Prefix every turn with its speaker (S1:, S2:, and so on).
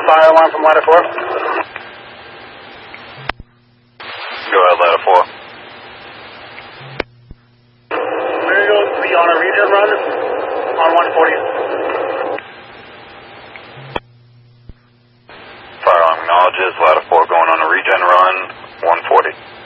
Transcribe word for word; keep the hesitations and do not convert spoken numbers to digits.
S1: fire alarm from ladder four.
S2: Go ahead, ladder four.
S1: We're going to be on a regen run on one forty.
S2: Fire alarm acknowledges, ladder four going on a regen run, one forty.